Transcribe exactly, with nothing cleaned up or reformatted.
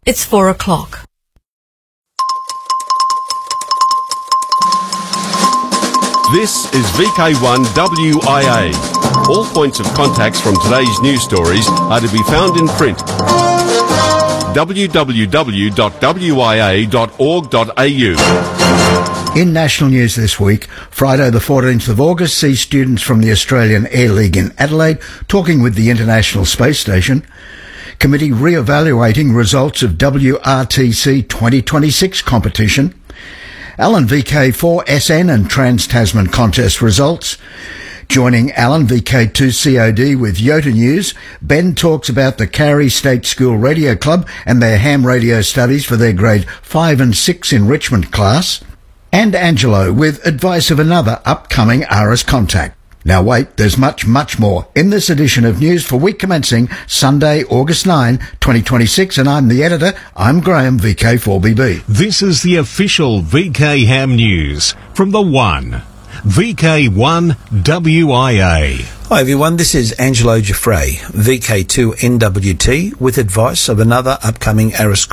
It's four o'clock. This is V K one W I A. All points of contacts from today's news stories are to be found in print. w w w dot w i a dot org dot a u. In national news this week, Friday the fourteenth of August sees students from the Australian Air League in Adelaide talking with the International Space Station. Committee re-evaluating results of W R T C twenty twenty-six competition. Alan V K four S N and Trans-Tasman contest results. Joining Alan V K two C O D with Yota News, Ben talks about the Carey State School Radio Club and their ham radio studies for their grade five and six enrichment class. And Angelo with advice of another upcoming A R I S contact. Now wait, there's much, much more in this edition of News for week commencing Sunday, August ninth, twenty twenty-six, and I'm the editor. I'm Graham, V K four B B. This is the official V K Ham News from the One. V K one W I A. Hi everyone, this is Angelo Giuffre, V K two N W T, with advice of another upcoming A R I S